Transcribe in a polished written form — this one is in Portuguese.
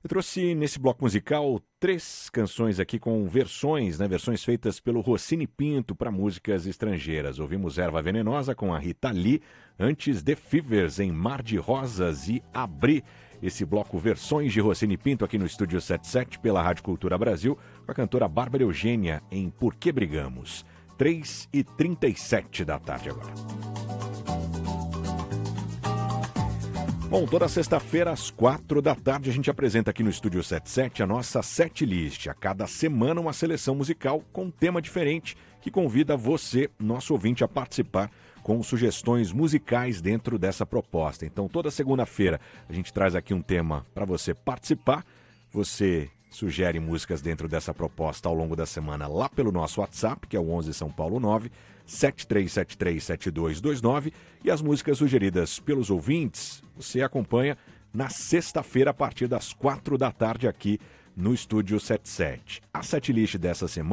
Eu trouxe nesse bloco musical 3 canções aqui com versões, versões feitas pelo Rossini Pinto para músicas estrangeiras. Ouvimos Erva Venenosa com a Rita Lee, antes The Fevers em Mar de Rosas e Abri. Esse bloco Versões de Rossini Pinto aqui no Estúdio 77 pela Rádio Cultura Brasil, com a cantora Bárbara Eugênia em Por Que Brigamos. 3h37 da tarde agora. Bom, toda sexta-feira às 4 da tarde a gente apresenta aqui no Estúdio 77 a nossa setlist. A cada semana uma seleção musical com um tema diferente que convida você, nosso ouvinte, a participar com sugestões musicais dentro dessa proposta. Então, toda segunda-feira a gente traz aqui um tema para você participar. Você sugere músicas dentro dessa proposta ao longo da semana lá pelo nosso WhatsApp, que é o 11 São Paulo 9 73737229, e as músicas sugeridas pelos ouvintes você acompanha na sexta-feira a partir das 4 da tarde aqui no Estúdio 77. A setlist dessa semana